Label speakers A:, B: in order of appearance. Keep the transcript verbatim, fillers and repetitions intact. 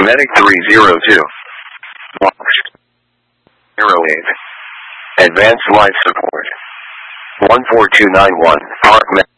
A: Medic three zero two. Launched. zero eight. Advanced life support. one four two nine one. Park